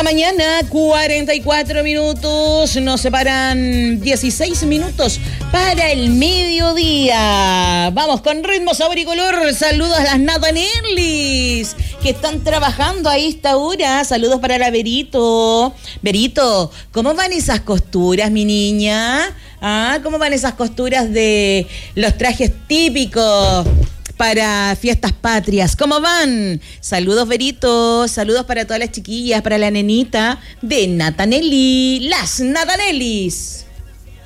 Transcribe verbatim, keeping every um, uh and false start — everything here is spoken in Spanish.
la mañana, cuarenta y cuatro minutos. Nos separan dieciséis minutos para el mediodía. Vamos con ritmo, sabor y color. Saludos a las Natanelis que están trabajando a esta hora. Saludos para la Berito. Berito, ¿cómo van esas costuras, mi niña? ¿Ah? ¿Cómo van esas costuras de los trajes típicos para fiestas patrias? ¿Cómo van? Saludos, Berito. Saludos para todas las chiquillas, para la nenita de Nataneli. Las Natanelis.